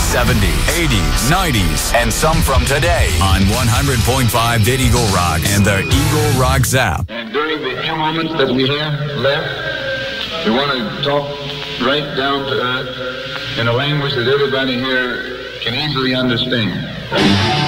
70s, 80s, 90s, and some from today on 100.5 Dead Eagle Rock and the Eagle Rocks app. And during the few moments that we have left, we want to talk right down to earth in a language that everybody here can easily understand.